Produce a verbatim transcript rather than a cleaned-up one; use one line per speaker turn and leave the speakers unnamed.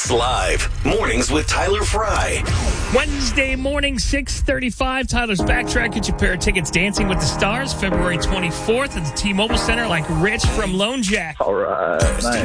Fox Live. Mornings with Tyler Fry.
Wednesday morning, six thirty-five. Tyler's Backtrack. Get your pair of tickets. Dancing with the Stars, February twenty-fourth at the T-Mobile Center, like Rich from Lone Jack.
All right. Nice.